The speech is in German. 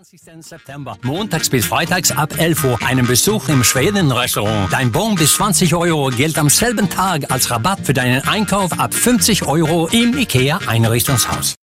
20. September, montags bis freitags ab 11 Uhr, einen Besuch im Schweden-Restaurant. Dein Bon bis 20 Euro gilt am selben Tag als Rabatt für deinen Einkauf ab 50 Euro im IKEA-Einrichtungshaus.